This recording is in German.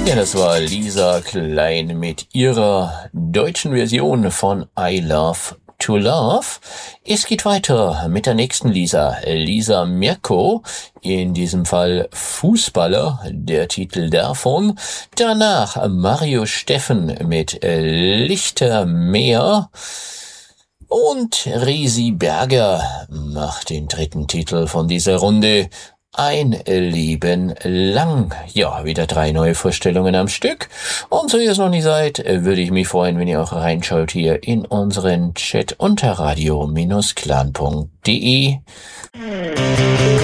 Ja, das war Lisa Klein mit ihrer deutschen Version von I Love to Love. Es geht weiter mit der nächsten Lisa, Lisa Mirko, in diesem Fall Fußballer, der Titel davon. Danach Mario Steffen mit Lichtermeer. Und Risi Berger macht den dritten Titel von dieser Runde. Ein Leben lang. Ja, wieder 3 neue Vorstellungen am Stück. Und so ihr es noch nicht seid, würde ich mich freuen, wenn ihr auch reinschaut hier in unseren Chat unter radio-clan.de.